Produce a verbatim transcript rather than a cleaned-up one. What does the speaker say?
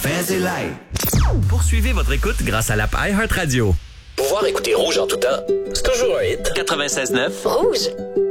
Fancy Light. Poursuivez votre écoute grâce à l'app iHeartRadio. Pouvoir écouter Rouge en tout temps, c'est toujours un hit. quatre-vingt-seize neuf Rouge.